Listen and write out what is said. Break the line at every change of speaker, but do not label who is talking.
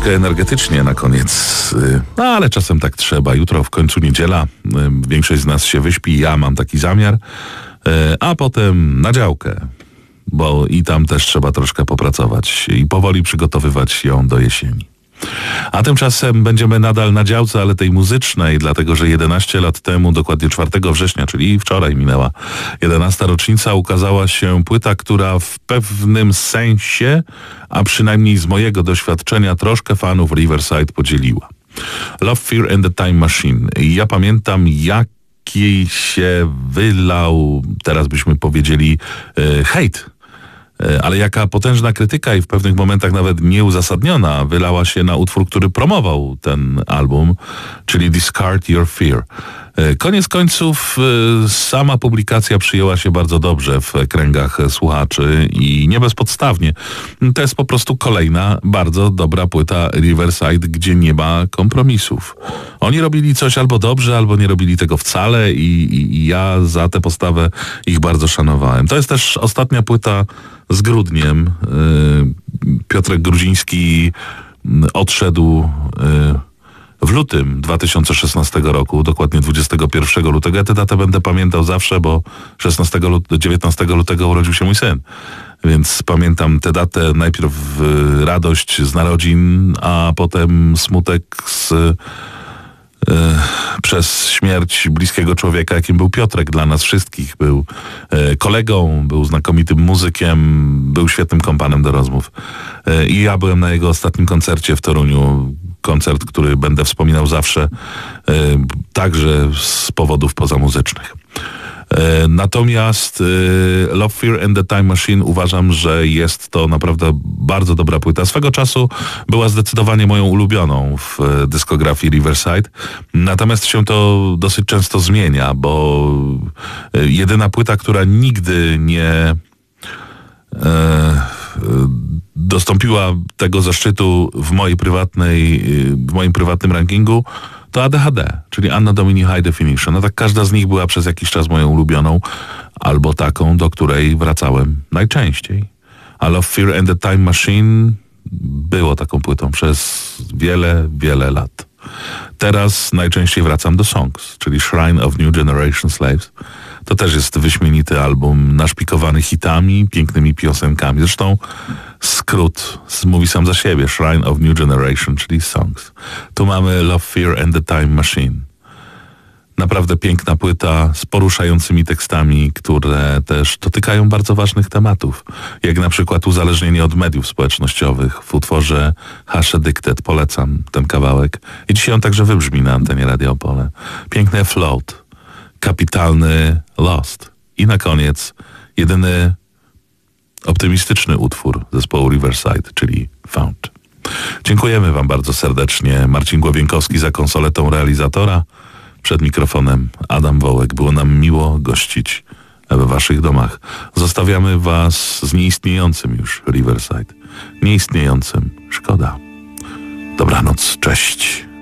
troszeczkę energetycznie na koniec, no ale czasem tak trzeba. Jutro w końcu niedziela, większość z nas się wyśpi, ja mam taki zamiar, a potem na działkę, bo i tam też trzeba troszkę popracować i powoli przygotowywać ją do jesieni. A tymczasem będziemy nadal na działce, ale tej muzycznej, dlatego że 11 lat temu, dokładnie 4 września, czyli wczoraj minęła 11. rocznica, ukazała się płyta, która w pewnym sensie, a przynajmniej z mojego doświadczenia, troszkę fanów Riverside podzieliła. Love, Fear and the Time Machine. I ja pamiętam, jaki się wylał, teraz byśmy powiedzieli, hejt. Ale jaka potężna krytyka i w pewnych momentach nawet nieuzasadniona wylała się na utwór, który promował ten album, czyli Discard Your Fear. Koniec końców sama publikacja przyjęła się bardzo dobrze w kręgach słuchaczy i nie bezpodstawnie. To jest po prostu kolejna bardzo dobra płyta Riverside, gdzie nie ma kompromisów. Oni robili coś albo dobrze, albo nie robili tego wcale i ja za tę postawę ich bardzo szanowałem. To jest też ostatnia płyta z Grudniem. Piotrek Gruziński odszedł w lutym 2016 roku, dokładnie 21 lutego. Ja tę datę będę pamiętał zawsze, bo 19 lutego urodził się mój syn. Więc pamiętam tę datę, najpierw radość z narodzin, a potem smutek przez śmierć bliskiego człowieka, jakim był Piotrek dla nas wszystkich. Był kolegą, był znakomitym muzykiem, był świetnym kompanem do rozmów. I ja byłem na jego ostatnim koncercie w Toruniu. Koncert, który będę wspominał zawsze, także z powodów pozamuzycznych. Natomiast Love, Fear and the Time Machine uważam, że jest to naprawdę bardzo dobra płyta. Swego czasu była zdecydowanie moją ulubioną w dyskografii Riverside. Natomiast się to dosyć często zmienia, bo jedyna płyta, która nigdy nie dostąpiła tego zaszczytu w moim prywatnym rankingu, to ADHD, czyli Anno Domini High Definition. No tak każda z nich była przez jakiś czas moją ulubioną, albo taką, do której wracałem najczęściej. A Love, Fear and the Time Machine było taką płytą przez wiele, wiele lat. Teraz najczęściej wracam do Songs, czyli Shrine of New Generation Slaves. To też jest wyśmienity album, naszpikowany hitami, pięknymi piosenkami. Zresztą skrót mówi sam za siebie. Shrine of New Generation, czyli Songs. Tu mamy Love, Fear and the Time Machine. Naprawdę piękna płyta z poruszającymi tekstami, które też dotykają bardzo ważnych tematów, jak na przykład uzależnienie od mediów społecznościowych w utworze Hash Addicted. Polecam ten kawałek. I dzisiaj on także wybrzmi na antenie Radio Opole. Piękny Float, kapitalny Lost. I na koniec jedyny optymistyczny utwór zespołu Riverside, czyli Found. Dziękujemy wam bardzo serdecznie. Marcin Głowienkowski za konsoletą realizatora. Przed mikrofonem Adam Wołek. Było nam miło gościć w waszych domach. Zostawiamy was z nieistniejącym już Riverside. Nieistniejącym. Szkoda. Dobranoc. Cześć.